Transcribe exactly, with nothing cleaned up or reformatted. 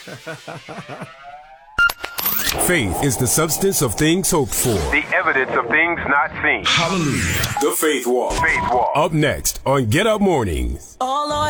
Faith is the substance of things hoped for. The evidence of things not seen. Hallelujah. The Faith Walk. Faith Walk. Up next on Get Up Mornings. Oh, Lord.